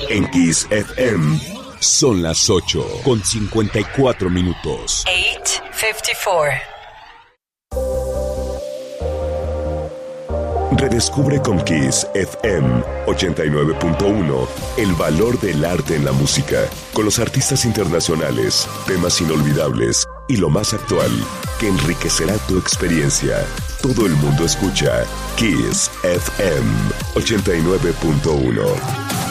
En Kiss FM son las 8:54. 8:54. Redescubre con Kiss FM 89.1 el valor del arte en la música, con los artistas internacionales, temas inolvidables y lo más actual que enriquecerá tu experiencia. Todo el mundo escucha Kiss FM 89.1.